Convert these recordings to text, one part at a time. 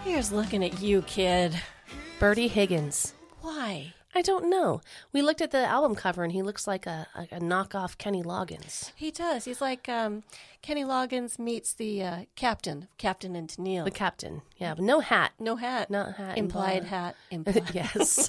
Here's looking at you, kid. Bertie Higgins. Why? I don't know. We looked at the album cover, and he looks like a knockoff Kenny Loggins. He does. He's like Kenny Loggins meets the Captain and Tennille. The captain. Yeah, but no hat. No hat. Not hat. Implied hat. Implied. Yes.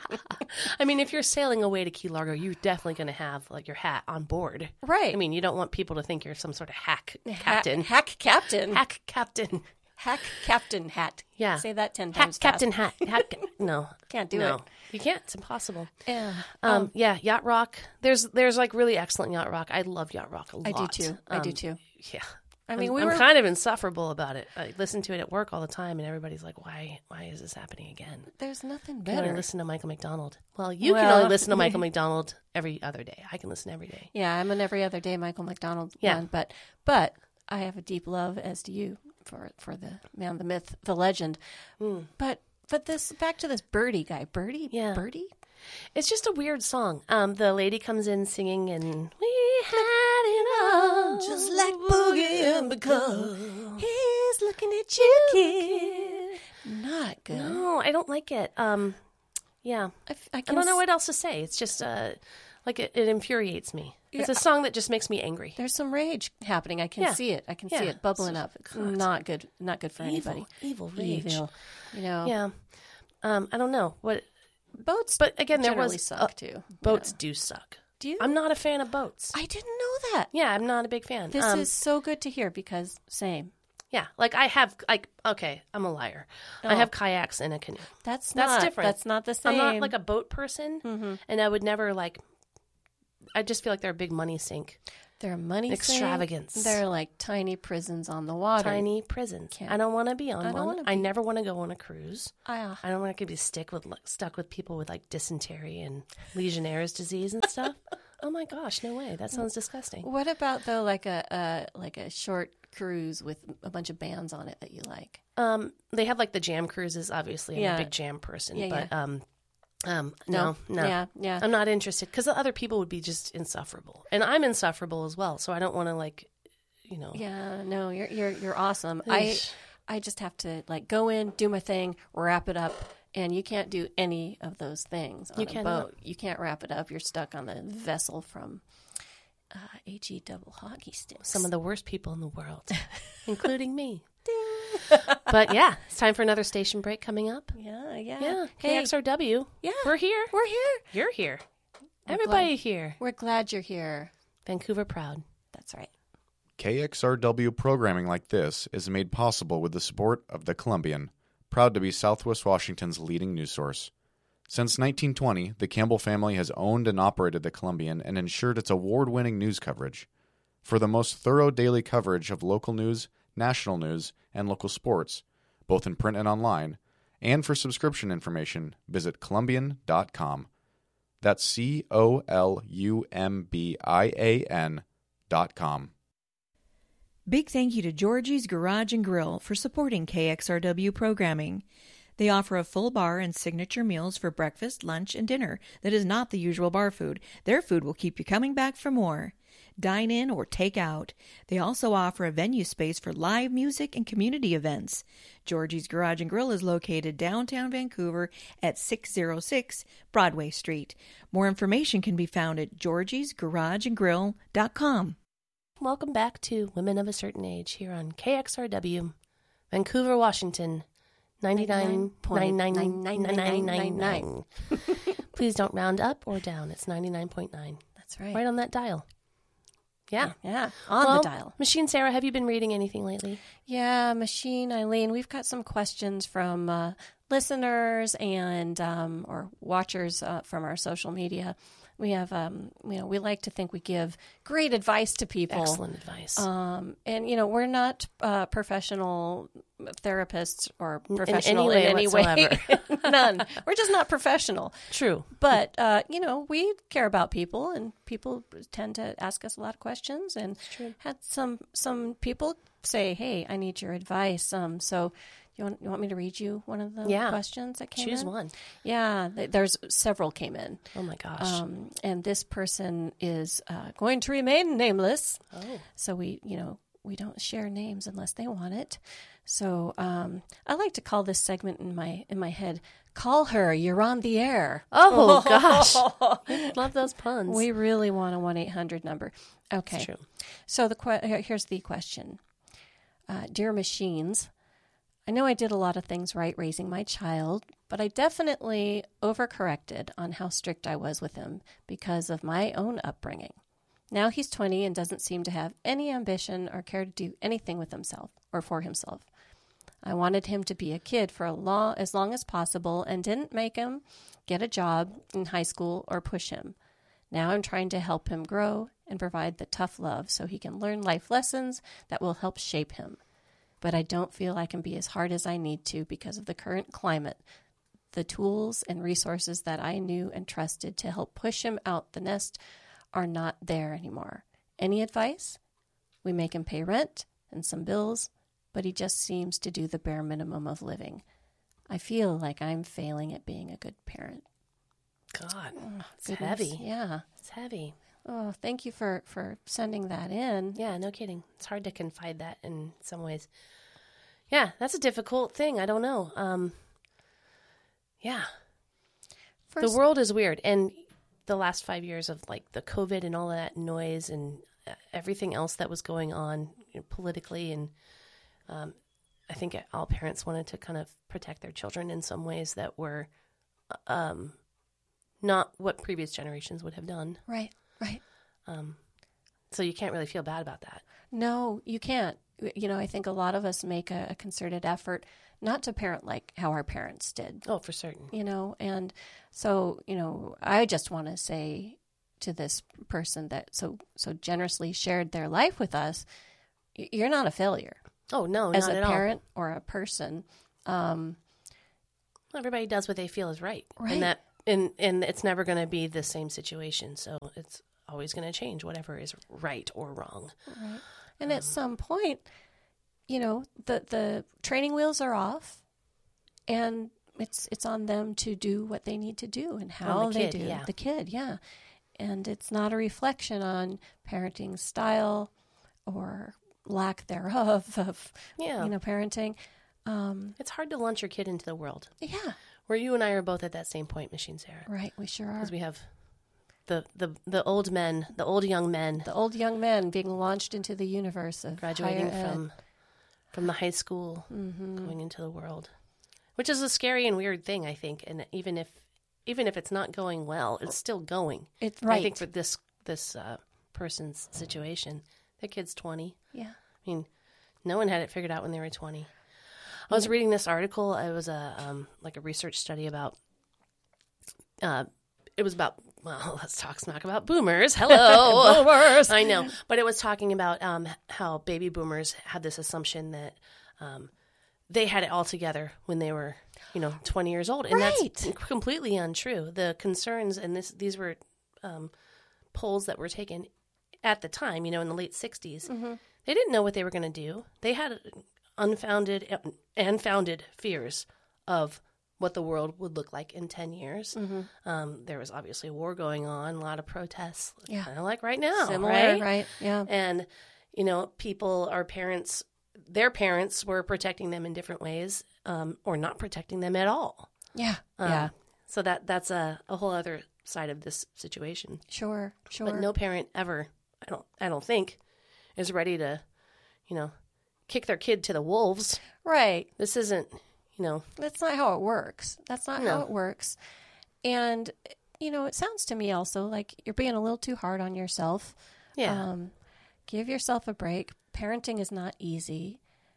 I mean, if you're sailing away to Key Largo, you're definitely going to have like your hat on board. Right. I mean, you don't want people to think you're some sort of hack captain. Hack captain. Hack captain. Hack captain hat. Yeah. Say that 10 Hack times captain fast. hat. No. Can't do No. it. You can't. It's impossible. Yeah. Yeah, yacht rock. There's like really excellent yacht rock. I love yacht rock a lot. I do too. Yeah. I mean, I'm kind of insufferable about it. I listen to it at work all the time, and everybody's like, "Why is this happening again?" There's nothing I better. can only listen to Michael McDonald. Well, you can only listen to Michael McDonald every other day. I can listen every day. Yeah, I'm an every other day Michael McDonald Yeah. one, but I have a deep love, as do you, for the man, the myth, the legend. But this, back to this Bertie guy. Bertie? Yeah. Bertie? It's just a weird song. The lady comes in singing, and we had it all, Just like Boogie and because he's looking at you, kid. Not good. No, I don't like it. Yeah, I don't know what else to say. It's just like it infuriates me. It's a song that just makes me angry. There's some rage happening. I can see it. I can see it bubbling up. It's not good. Not good for anybody. Evil rage. Evil. You know. Yeah. I don't know what Boats. but again, there generally was suck too. boats do suck. Do you? I'm not a fan of boats. I didn't know that. Yeah, I'm not a big fan. This is so good to hear because same. Yeah, like I have okay, I'm a liar. I have kayaks and a canoe. That's different. That's not the same. I'm not like a boat person, and I would never like. I just feel like they're a big money sink. They're money Extravagance. sink. They're like tiny prisons on the water. Tiny prisons. I don't want to be on one. wanna I never want to go on a cruise. Ah. I don't want to be stuck with people with like dysentery and Legionnaire's disease and stuff. Oh my gosh, no way. That sounds disgusting. What about though, like a short cruise with a bunch of bands on it that you like? They have like the jam cruises. Obviously, I'm a big jam person, but no. Yeah. I'm not interested because the other people would be just insufferable, and I'm insufferable as well. So I don't want to like, Yeah, no, you're awesome. Eesh. I just have to like go in, do my thing, wrap it up, and you can't do any of those things on a boat. You can't wrap it up. You're stuck on a vessel from HE double hockey sticks. Some of the worst people in the world, including me. But yeah, it's time for another station break coming up. Yeah. Hey, KXRW. Yeah, We're here. We're here. You're here. Everybody glad. here. We're glad you're here. Vancouver proud. That's right. KXRW programming like this is made possible with the support of The Columbian, proud to be Southwest Washington's leading news source. Since 1920, the Campbell family has owned and operated The Columbian and ensured its award-winning news coverage. For the most thorough daily coverage of local news, national news, and local sports, both in print and online, and for subscription information, visit Columbian.com. That's COLUMBIAN.com. Big thank you to Georgie's Garage and Grill for supporting KXRW programming. They offer a full bar and signature meals for breakfast, lunch, and dinner that is not the usual bar food. Their food will keep you coming back for more. Dine in or take out. They also offer a venue space for live music and community events. Georgie's Garage and Grill is located downtown Vancouver at 606 Broadway Street. More information can be found at georgiesgarageandgrill.com. Welcome back to Women of a Certain Age here on KXRW, Vancouver, Washington, 99.99999. Please don't round up or down. It's 99.9. That's right. Right on that dial. Yeah. Yeah, on the dial. Machine Sarah, have you been reading anything lately? Yeah, Machine Eileen, we've got some questions from listeners and or watchers from our social media. We have, we like to think we give great advice to people. Excellent advice. And, we're not professional therapists or professional in any way way. None. We're just not professional. True. But, we care about people, and people tend to ask us a lot of questions. And had some people say, hey, I need your advice. So you want me to read you one of the questions that came in? Choose one. Yeah, there's several came in. Oh, my gosh. And this person is going to remain nameless. Oh. So we, we don't share names unless they want it. So I like to call this segment in my head, "Call her, you're on the air." Oh, gosh. Love those puns. We really want a 1-800 number. Okay. It's true. So here's the question. Dear Machines, I know I did a lot of things right raising my child, but I definitely overcorrected on how strict I was with him because of my own upbringing. Now he's 20 and doesn't seem to have any ambition or care to do anything with himself or for himself. I wanted him to be a kid for as long as possible and didn't make him get a job in high school or push him. Now I'm trying to help him grow and provide the tough love so he can learn life lessons that will help shape him. But I don't feel I can be as hard as I need to because of the current climate. The tools and resources that I knew and trusted to help push him out the nest are not there anymore. Any advice? We make him pay rent and some bills, but he just seems to do the bare minimum of living. I feel like I'm failing at being a good parent. God, it's heavy. Yeah. It's heavy. Oh, thank you for sending that in. Yeah, no kidding. It's hard to confide that in some ways. Yeah, that's a difficult thing. I don't know. Yeah. The world is weird. And the last 5 years of like the COVID and all that noise and everything else that was going on politically. And I think all parents wanted to kind of protect their children in some ways that were not what previous generations would have done. Right. So you can't really feel bad about that. No, you can't. I think a lot of us make a concerted effort not to parent like how our parents did. Oh, for certain. And so, I just want to say to this person that so generously shared their life with us, you're not a failure. Oh, no, as not at all. As a parent or a person. Everybody does what they feel is right. Right. And it's never going to be the same situation. So it's always going to change whatever is right or wrong. Right. And at some point, the training wheels are off, and it's on them to do what they need to do and how they do. Yeah. The kid, yeah. And it's not a reflection on parenting style or lack thereof of parenting. It's hard to launch your kid into the world. Yeah. Where you and I are both at that same point, Machine Sarah. Right, we sure are. Because we have the old men, the old young men. The old young men being launched into the universe of graduating from the high school, going into the world. Which is a scary and weird thing, I think. And even if it's not going well, it's still going. It's right. I think for this person's situation, their kid's 20. Yeah. I mean, no one had it figured out when they were 20. I was reading this article. It was a research study about. It was about. Well, let's talk smack about boomers. Hello, boomers. I know, but it was talking about how baby boomers had this assumption that they had it all together when they were, 20 years old, and that's completely untrue. The concerns, and these were polls that were taken at the time, in the late 60s. Mm-hmm. They didn't know what they were going to do. They had unfounded and founded fears of what the world would look like in 10 years. Mm-hmm. There was obviously a war going on, a lot of protests, kind of like right now. Similar, right? Yeah. And, their parents were protecting them in different ways or not protecting them at all. Yeah. So that's a whole other side of this situation. Sure. But no parent ever, I don't think, is ready to, kick their kid to the wolves. Right. This isn't, That's not how it works. That's not how it works. And, it sounds to me also like you're being a little too hard on yourself. Yeah. Give yourself a break. Parenting is not easy.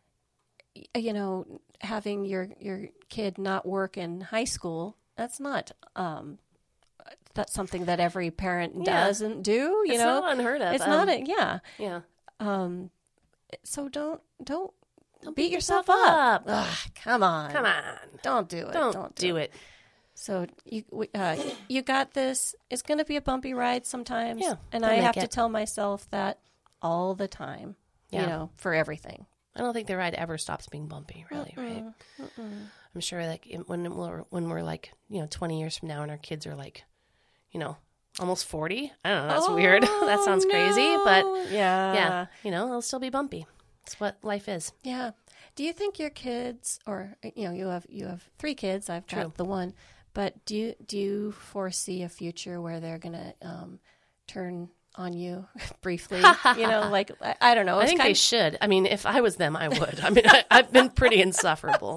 Having your kid not work in high school, that's not, that's something that every parent doesn't do. It's not unheard of. It's not. Yeah. So don't beat yourself up. Ugh, come on. Don't do it. Don't do it. So you got this. It's going to be a bumpy ride sometimes. Yeah, and I have to tell myself that all the time. Yeah. For everything. I don't think the ride ever stops being bumpy, really, right? I'm sure like when we're like, 20 years from now and our kids are like, almost 40. I don't know. That's weird. That sounds crazy, but yeah, it'll still be bumpy. It's what life is. Yeah. Do you think your kids, or you have 3 kids? I've got the one, but do you foresee a future where they're gonna turn on you briefly? Like I don't know. I think they should. I mean, if I was them, I would. I mean, I've been pretty insufferable.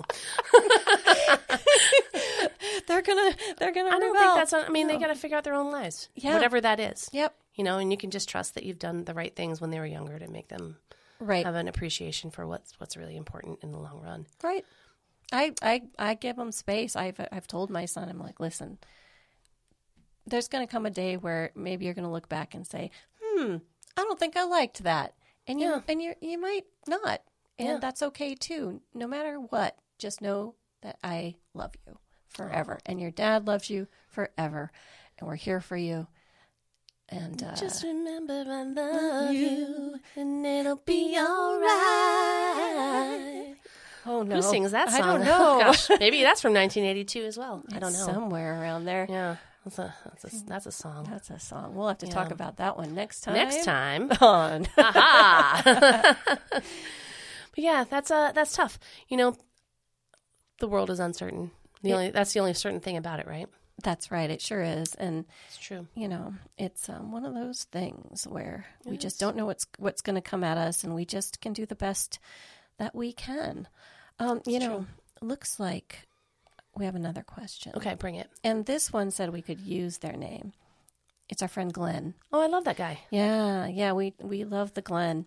They're gonna. I don't think that's. They got to figure out their own lives, whatever that is. Yep. And you can just trust that you've done the right things when they were younger to make them have an appreciation for what's really important in the long run. Right. I give them space. I've told my son, I'm like, listen, there's going to come a day where maybe you're going to look back and say, I don't think I liked that, and you might not, and that's okay too. No matter what, just know that I love you forever, and your dad loves you forever, and we're here for you. And just remember I love you, and it'll be all right. Oh no! Who sings that song? I don't know. Oh, gosh, maybe that's from 1982 as well. I don't know. Somewhere around there. Yeah, that's a song. That's a song. We'll have to talk about that one next time. Next time on. Aha. But yeah, that's tough. The world is uncertain. That's the only certain thing about it, right? That's right. It sure is. And it's true. It's one of those things where we just don't know what's going to come at us, and we just can do the best that we can. Looks like we have another question. Okay, bring it. And this one said we could use their name. It's our friend Glenn. Oh, I love that guy. Yeah, we love the Glenn.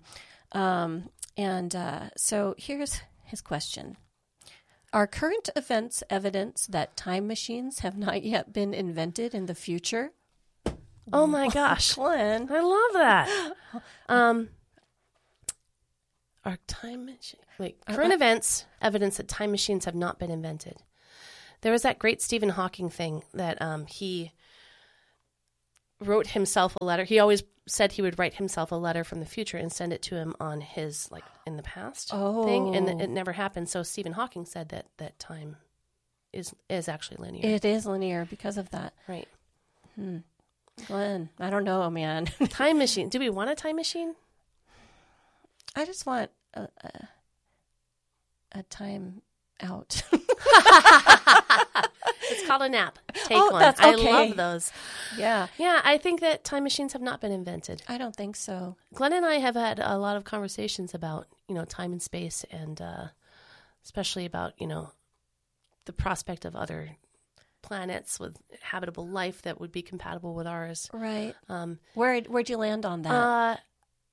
So here's his question. Are current events evidence that time machines have not yet been invented in the future? Oh my gosh. Glenn. I love that. Are time machines... Wait, current events evidence that time machines have not been invented. There was that great Stephen Hawking thing that he wrote himself a letter. He always said he would write himself a letter from the future and send it to him on his, in the past thing. And it never happened. So Stephen Hawking said that time is actually linear. It is linear because of that. Right. Glenn, I don't know, man. Time machine. Do we want a time machine? I just want a time out. It's called a nap. Take one. That's okay. I love those. Yeah. Yeah, I think that time machines have not been invented. I don't think so. Glenn and I have had a lot of conversations about, time and space, and especially about, the prospect of other planets with habitable life that would be compatible with ours. Right. Where'd you land on that?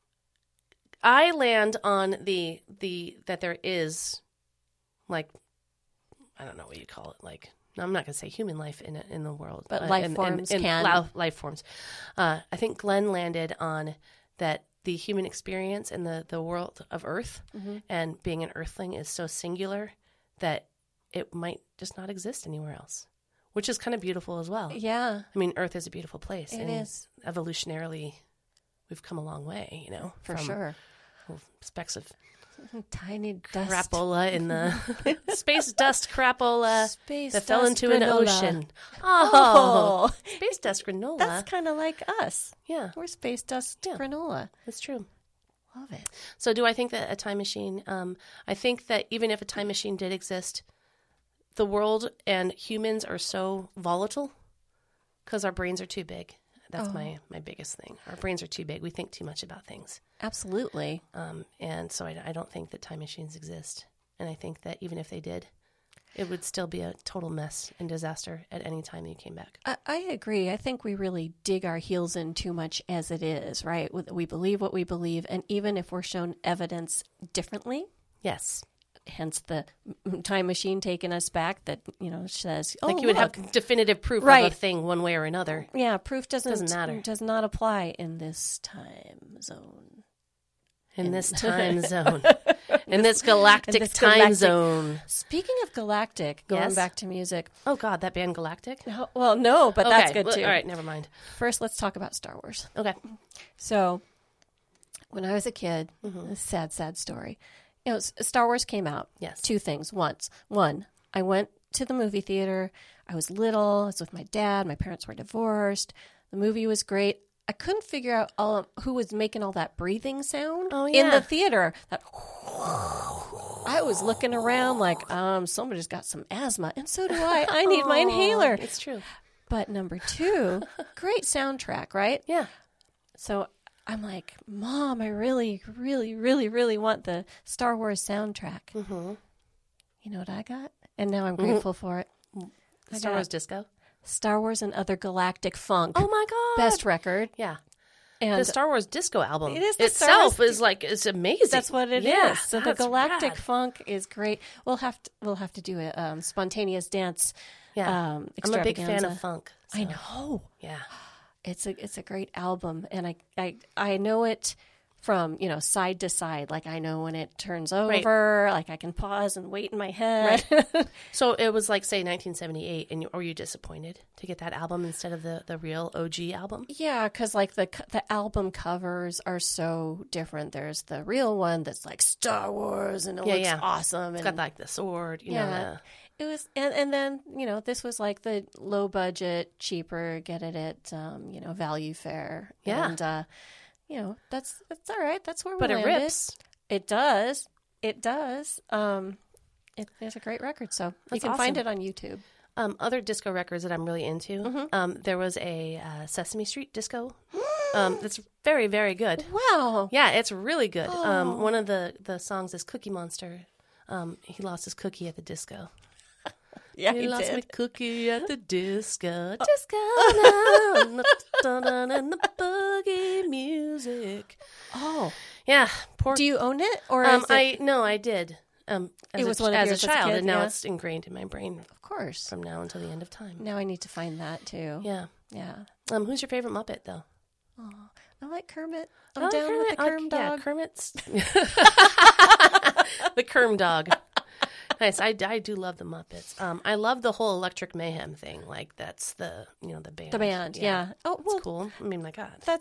I land on the that there is, I don't know what you call it, I'm not going to say human life in the world, but life forms can. Life forms. I think Glenn landed on that the human experience in the world of Earth and being an Earthling is so singular that it might just not exist anywhere else, which is kind of beautiful as well. Yeah. I mean, Earth is a beautiful place. It is. Evolutionarily, we've come a long way, For sure. Specks of tiny dust. Crapola in the space dust crapola that fell into granola. An ocean. Oh, space dust granola. That's kind of like us. Yeah. We're space dust granola. That's true. Love it. So do I think that a time machine, I think that even if a time machine did exist, the world and humans are so volatile because our brains are too big. That's my biggest thing. Our brains are too big. We think too much about things. Absolutely. And so I don't think that time machines exist. And I think that even if they did, it would still be a total mess and disaster at any time you came back. I agree. I think we really dig our heels in too much as it is, right? We believe what we believe. And even if we're shown evidence differently. Yes. Hence the time machine taking us back that, says, you would have definitive proof of a thing one way or another. Yeah, proof doesn't matter. Does not apply in this time zone. In this time zone. In this galactic time zone. Speaking of galactic, going back to music. Oh, God, that band Galactic? Well, no, but that's good too. All right, never mind. First, let's talk about Star Wars. Okay. So, when I was a kid, a sad, sad story. Star Wars came out. Yes. Two things. One, I went to the movie theater. I was little. I was with my dad. My parents were divorced. The movie was great. I couldn't figure out who was making all that breathing sound yeah. in the theater. That I was looking around like, somebody's got some asthma, and so do I. I need my inhaler. It's true. But number 2, great soundtrack, right? Yeah. So I'm like, Mom, I really, really, really, really want the Star Wars soundtrack. Mm-hmm. You know what I got? And now I'm grateful for it. Star Wars Disco. Star Wars and Other Galactic Funk. Oh my God. Best record. Yeah. And the Star Wars Disco album it is itself is like, it's amazing. That's what it is. So the Galactic rad. Funk is great. We'll have to do a spontaneous dance. Yeah. I'm a big fan of funk. So. I know. Yeah. It's a great album, and I know it from side to side. Like I know when it turns over. Right. Like I can pause and wait in my head. Right. So it was like, say, 1978, and were you disappointed to get that album instead of the real OG album? Yeah, because like the album covers are so different. There's the real one that's like Star Wars, and it looks awesome. It's got like the sword. You know. It was, and then this was like the low budget, cheaper, get it at value fare. Yeah. And that's all right. That's where we landed. But it rips. It does. It does. It's a great record, so you can find it on YouTube. Other disco records that I'm really into. Mm-hmm. There was a Sesame Street disco. That's very, very good. Wow. Yeah, it's really good. One of the songs is Cookie Monster. He lost his cookie at the disco. Yeah, he lost did. my cookie at the disco. Disco now, and the boogie music. Oh, yeah. Do you own it, or is it... I did. It was one of as yours a child, kid, and now it's ingrained in my brain. Of course, from now until the end of time. Now I need to find that too. Yeah, yeah. Who's your favorite Muppet though? Oh, I like Kermit. I'm down with the Kerm dog. Yeah, Kermit's the Kerm dog. Nice. I do love the Muppets. I love the whole Electric Mayhem thing. Like that's the the band. The band, yeah. Oh, well, it's cool. I mean, my God.